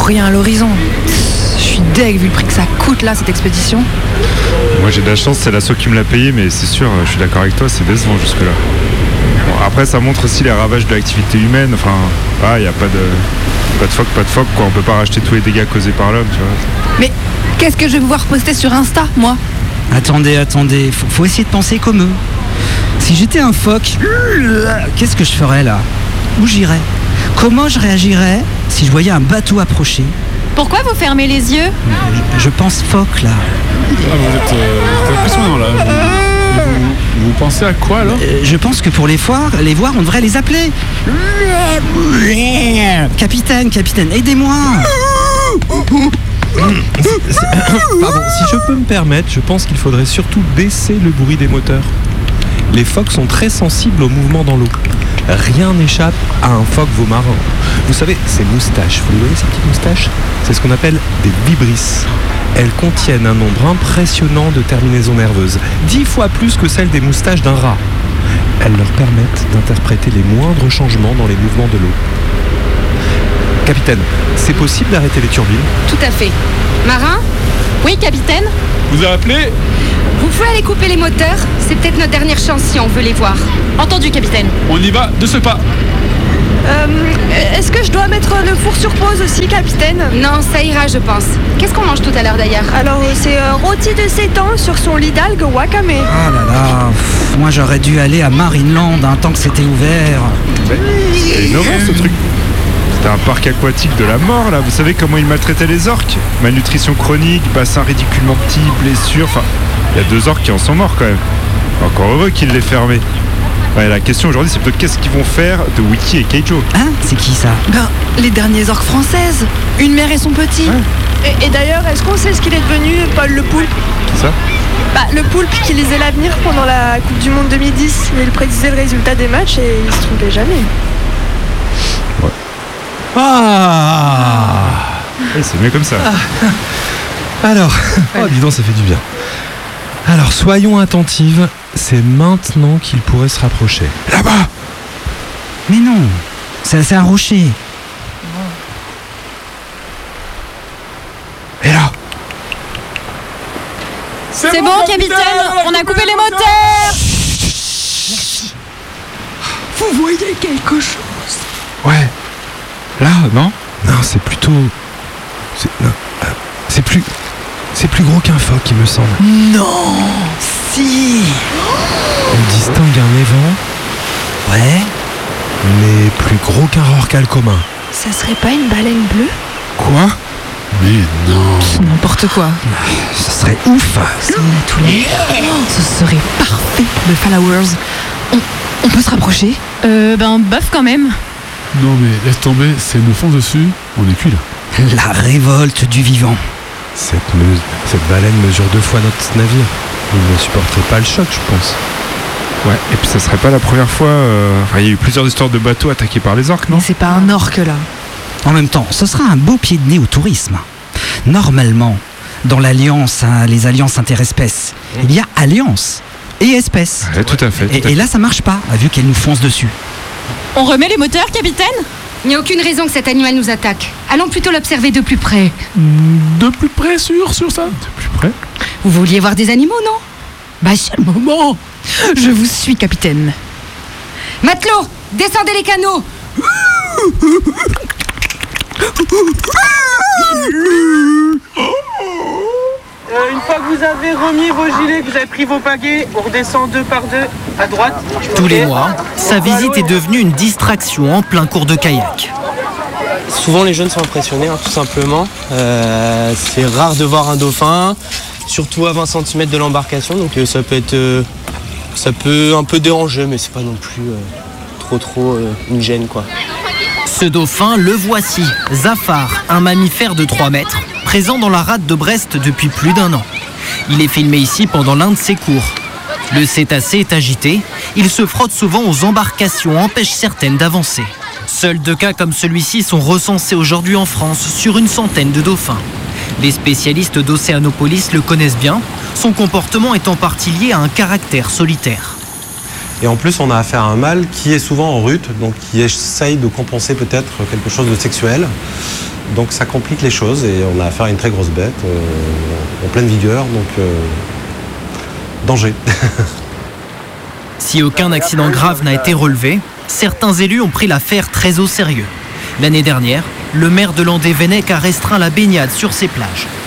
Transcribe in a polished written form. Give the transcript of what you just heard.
pour rien à l'horizon. Je suis deg vu le prix que ça coûte là, cette expédition. Moi j'ai de la chance, c'est l'assaut qui me l'a payé, mais c'est sûr, je suis d'accord avec toi, c'est décevant jusque-là. Bon, après ça montre aussi les ravages de l'activité humaine, enfin, il n'y a pas de phoque, quoi. On peut pas racheter tous les dégâts causés par l'homme, tu vois. Mais qu'est-ce que je vais pouvoir poster sur Insta, moi? Attendez, faut essayer de penser comme eux. Si j'étais un phoque, qu'est-ce que je ferais là? Où j'irais? Comment je réagirais si je voyais un bateau approcher? Pourquoi vous fermez les yeux? Je pense phoque là. Vous êtes impressionnant là. Vous pensez à quoi alors? Je pense que pour les voir, on devrait les appeler. Capitaine, aidez-moi. Pardon, si je peux me permettre, je pense qu'il faudrait surtout baisser le bruit des moteurs. Les phoques sont très sensibles au mouvement dans l'eau. Rien n'échappe à un phoque marin. Vous savez, ces moustaches, vous les voyez ces petites moustaches? C'est ce qu'on appelle des vibrisses. Elles contiennent un nombre impressionnant de terminaisons nerveuses, 10 fois plus que celles des moustaches d'un rat. Elles leur permettent d'interpréter les moindres changements dans les mouvements de l'eau. Capitaine, c'est possible d'arrêter les turbines? Tout à fait. Marin? Oui, capitaine? Vous avez appelé? Vous pouvez aller couper les moteurs? C'est peut-être notre dernière chance si on veut les voir. Entendu, capitaine. On y va de ce pas. Est-ce que je dois mettre le four sur pause aussi, capitaine? Non, ça ira, je pense. Qu'est-ce qu'on mange tout à l'heure d'ailleurs? Alors, c'est rôti de 7 ans sur son lit d'algues wakame. Ah là là, moi j'aurais dû aller à Marineland tant que c'était ouvert. C'est innovant ce truc. C'était un parc aquatique de la mort là. Vous savez comment ils maltraitaient les orques? Malnutrition chronique, bassin ridiculement petit, blessures. Enfin, il y a 2 orques qui en sont morts quand même. Encore heureux qu'ils l'aient fermé. Ouais, la question aujourd'hui c'est plutôt qu'est-ce qu'ils vont faire de Wiki et Keijo? Hein? C'est qui ça? Ben, les dernières orques françaises. Une mère et son petit. Ouais. Et d'ailleurs, est-ce qu'on sait ce qu'il est devenu, Paul le Poulpe? Qui ça? Bah, le Poulpe qui lisait l'avenir pendant la Coupe du Monde 2010. Il prédisait le résultat des matchs et il se trompait jamais. Ouais. C'est mieux comme ça. Alors, oh dis donc, ça fait du bien. Alors, soyons attentives, c'est maintenant qu'il pourrait se rapprocher. Là-bas! Mais non, c'est un rocher. Et là! C'est bon, capitaine, on a coupé les moteurs. Vous voyez quelque chose? Ouais. Là, non? Non, c'est plutôt... C'est plus gros qu'un phoque, il me semble. Non. Si. On distingue un évent, Ouais. mais plus gros qu'un rorqual commun. Ça serait pas une baleine bleue? Quoi? Mais non. N'importe quoi. Ce serait ouf. Ça, on a tous les... Ce serait parfait pour The Followers. On peut se rapprocher? Bof quand même. Non mais laisse tomber, c'est nous fonce dessus, on est cuit là. La révolte du vivant. Cette baleine mesure 2 fois notre navire. Il ne supporterait pas le choc, je pense. Ouais, et puis ça serait pas la première fois... il y a eu plusieurs histoires de bateaux attaqués par les orques, non? Mais c'est pas un orque là. En même temps, ce sera un beau pied de nez au tourisme. Normalement, dans l'alliance, les alliances interespèces, il y a alliance et espèces. Ouais, tout à fait. Et là, ça marche pas, vu qu'elle nous fonce dessus. On remet les moteurs, capitaine? Il n'y a aucune raison que cet animal nous attaque. Allons plutôt l'observer de plus près. De plus près sur ça? De plus près? Vous vouliez voir des animaux, non? Bah, c'est le moment. Je vous suis, capitaine. Matelot, descendez les canaux. Une fois que vous avez remis vos gilets, que vous avez pris vos pagaies, on redescend 2 par 2 à droite. Tous les mois, sa visite est devenue une distraction en plein cours de kayak. Souvent les jeunes sont impressionnés, tout simplement. C'est rare de voir un dauphin, surtout à 20 cm de l'embarcation, donc ça peut un peu déranger, mais c'est pas non plus trop une gêne, quoi. Ce dauphin, le voici, Zafar, un mammifère de 3 mètres, présent dans la rade de Brest depuis plus d'1 an. Il est filmé ici pendant l'un de ses cours. Le cétacé est agité, il se frotte souvent aux embarcations, empêche certaines d'avancer. Seuls 2 cas comme celui-ci sont recensés aujourd'hui en France sur une centaine de dauphins. Les spécialistes d'Océanopolis le connaissent bien, son comportement est en partie lié à un caractère solitaire. Et en plus, on a affaire à un mâle qui est souvent en rut, donc qui essaye de compenser peut-être quelque chose de sexuel. Donc ça complique les choses et on a affaire à une très grosse bête en pleine vigueur, donc danger. Si aucun accident grave n'a été relevé, certains élus ont pris l'affaire très au sérieux. L'année dernière, le maire de Landévennec a restreint la baignade sur ses plages.